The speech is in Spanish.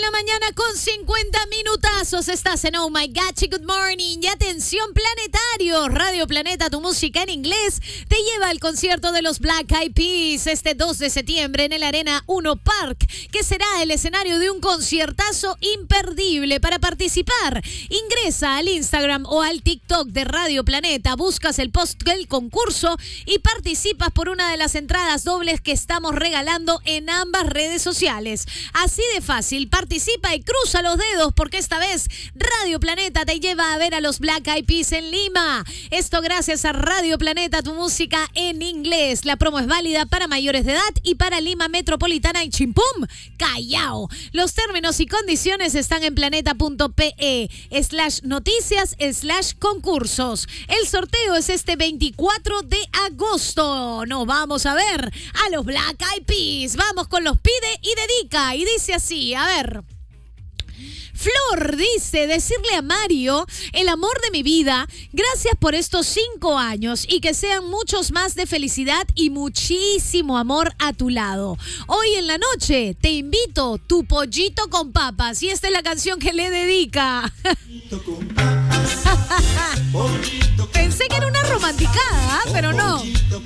mañana con 50 minutazos. Estás en Oh My God, Good Morning. Y atención, planetario. Radio Planeta, tu música en inglés, te lleva al concierto de los Black Eyed Peas este 2 de septiembre en el Arena 1 Park, que será el escenario de un conciertazo imperdible. Para participar, ingresa al Instagram o al TikTok de Radio Planeta, buscas el post del concurso y participas por una de las entradas dobles que estamos regalando en ambas redes sociales. Así de fácil, participa y cruza los dedos porque esta vez Radio Planeta te lleva a ver a los Black Eyed Peas en Lima. Esto gracias a Radio Planeta, tu música en inglés. La promo es válida para mayores de edad y para Lima Metropolitana y Chimpum, Callao. Los términos y condiciones están en planeta.pe/noticias/concursos. El sorteo es este 24 de agosto. Nos vamos a ver a los Black Eyed Peas. Vamos con los pide y dedica. Y dice así, a ver. Flor dice, decirle a Mario, el amor de mi vida, gracias por estos 5 años y que sean muchos más de felicidad y muchísimo amor a tu lado. Hoy en la noche te invito tu pollito con papas y esta es la canción que le dedica. Pensé que era una romanticada, pero no.